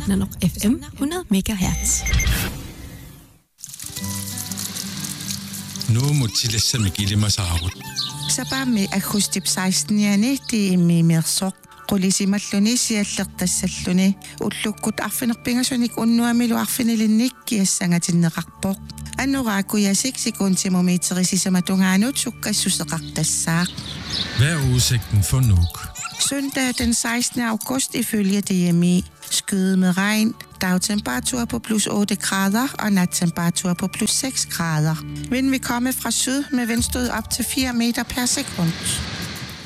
Nanook FM 100 MHz. Nu må tillæse mig gilde mig saarut. Sapami akustip 16-jani tiimi mirsoq qulisimalluni siallertassalluni ullukkut arfinerpingasunik unnuamilu arfinilinnik kiassangatinneqarpoq annoraakuyasik sekuntimumiiterisisamatungaanuut sukkassuseqartassaaq. Hvad er udsigten for Nuuk? Søndag den 16. august ifølge DMI. Skyde med regn, dagtemperatur på plus 8 grader og nattemperatur på plus 6 grader. Vind vil komme fra syd med vindstød op til 4 meter per sekund.